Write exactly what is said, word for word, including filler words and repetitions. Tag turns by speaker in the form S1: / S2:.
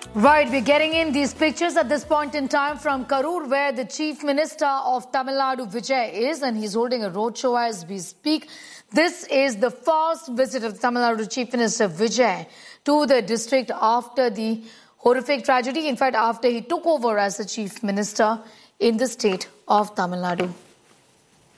S1: Right, we're getting in these pictures at this point in time from Karur, where the Chief Minister of Tamil Nadu, Vijay, is, and he's holding a roadshow as we speak. This is the first visit of Tamil Nadu Chief Minister Vijay to the district after the horrific tragedy. In fact, after he took over as the Chief Minister in the state of Tamil Nadu.